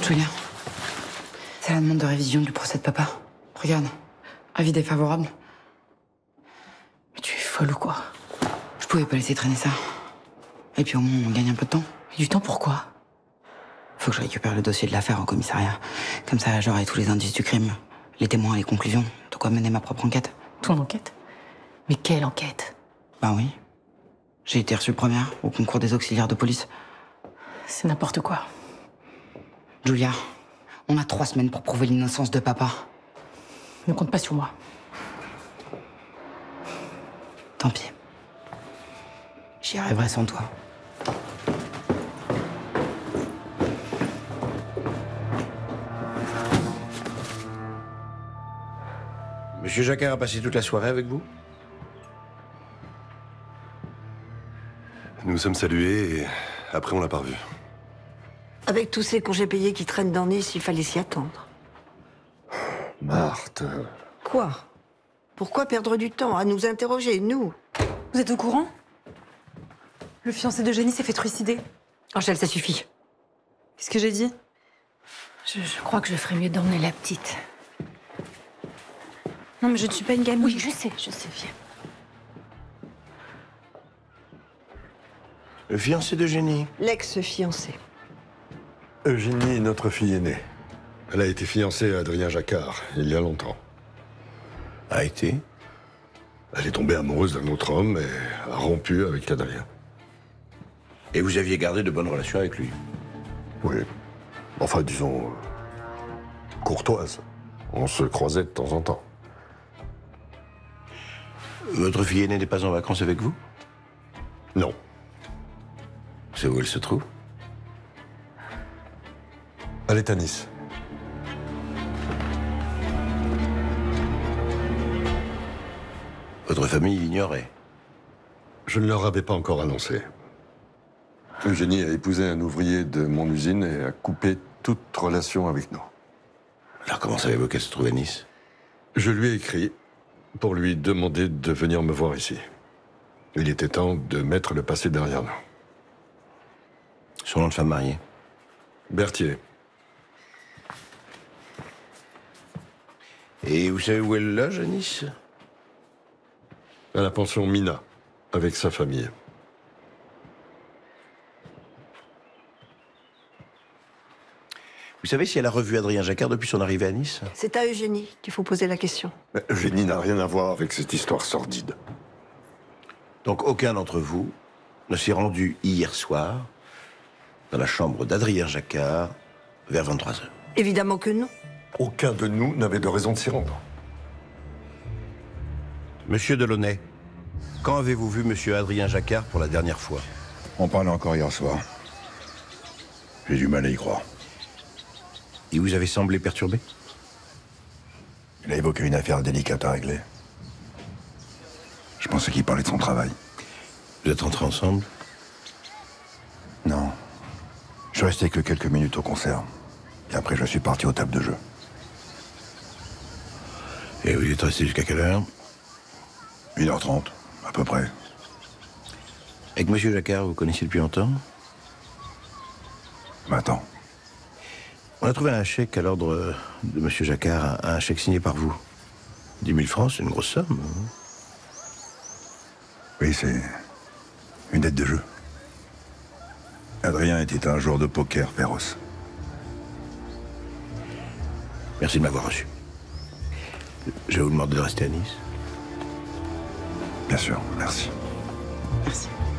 Julia, c'est la demande de révision du procès de papa. Regarde, avis défavorable. Mais tu es folle ou quoi? Je pouvais pas laisser traîner ça. Et puis au moins, on gagne un peu de temps. Et du temps pourquoi? Faut que je récupère le dossier de l'affaire au commissariat. Comme ça, j'aurai tous les indices du crime, les témoins, les conclusions. De quoi mener ma propre enquête. Ton enquête? Mais quelle enquête? Bah oui. J'ai été reçue première au concours des auxiliaires de police. C'est n'importe quoi. Julia, on a 3 semaines pour prouver l'innocence de papa. Ne compte pas sur moi. Tant pis. J'y arriverai sans toi. Monsieur Jacquard a passé toute la soirée avec vous? Nous nous sommes salués et après on l'a pas revu. Avec tous ces congés payés qui traînent dans Nice, il fallait s'y attendre. Marthe. Quoi? Pourquoi perdre du temps à nous interroger, nous? Vous êtes au courant? Le fiancé d'Eugénie s'est fait trucider. Angèle, ça suffit. Qu'est-ce que j'ai dit? Je crois que je ferais mieux d'emmener la petite. Non, mais je ne suis pas une gamine. Oui, je sais, viens. Le fiancé d'Eugénie. L'ex-fiancé. Eugénie est notre fille aînée. Elle a été fiancée à Adrien Jacquard, il y a longtemps. A été? Elle est tombée amoureuse d'un autre homme et a rompu avec Adrien. Et vous aviez gardé de bonnes relations avec lui? Oui. Enfin, disons... courtoise. On se croisait de temps en temps. Votre fille aînée n'est pas en vacances avec vous? Non. C'est où elle se trouve? Elle est à Nice. Votre famille l'ignorait? Je ne leur avais pas encore annoncé. Eugénie a épousé un ouvrier de mon usine et a coupé toute relation avec nous. Alors comment savez-vous qu'elle se trouve à Nice? Je lui ai écrit pour lui demander de venir me voir ici. Il était temps de mettre le passé derrière nous. Son nom de femme mariée? Berthier. Et vous savez où elle loge à Nice? À la pension Mina, avec sa famille. Vous savez si elle a revu Adrien Jacquard depuis son arrivée à Nice? C'est à Eugénie qu'il faut poser la question. Mais Eugénie n'a rien à voir avec cette histoire sordide. Donc aucun d'entre vous ne s'est rendu hier soir dans la chambre d'Adrien Jacquard vers 23h? Évidemment que non. Aucun de nous n'avait de raison de s'y rendre. Monsieur Delaunay, quand avez-vous vu monsieur Adrien Jacquard pour la dernière fois? On parlait encore hier soir. J'ai du mal à y croire. Il vous avait semblé perturbé? Il a évoqué une affaire délicate à régler. Je pensais qu'il parlait de son travail. Vous êtes rentrés ensemble? Non. Je suis resté que quelques minutes au concert. Et après, je suis parti aux tables de jeu. Et vous êtes resté jusqu'à quelle heure? 1h30, à peu près. Avec monsieur Jacquard, vous connaissiez depuis longtemps? Attends. On a trouvé un chèque à l'ordre de monsieur Jacquard, un chèque signé par vous. 10 000 francs, c'est une grosse somme. Oui, c'est une dette de jeu. Adrien était un joueur de poker féroce. Merci de m'avoir reçu. Je vais vous demander de rester à Nice. Bien sûr, merci. Merci.